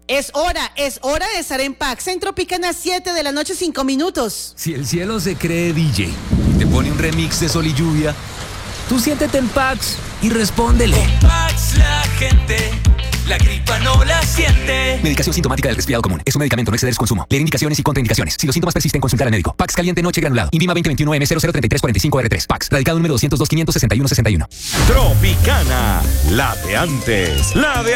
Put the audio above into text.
Es hora de estar en Pax Centro Tropicana 7 de la noche 5 minutos. Si el cielo se cree DJ y te pone un remix de Sol y Lluvia, tú siéntete en Pax y respóndele. Con Pax la gente, la gripa no la siente. Medicación sintomática del resfriado común. Es un medicamento, no exceder su consumo. Leer indicaciones y contraindicaciones. Si los síntomas persisten, consultar al médico. Pax caliente noche granulado. INVIMA 2021-M003345R3. Pax. Radicado número 202-561-61. Tropicana. La de antes. La de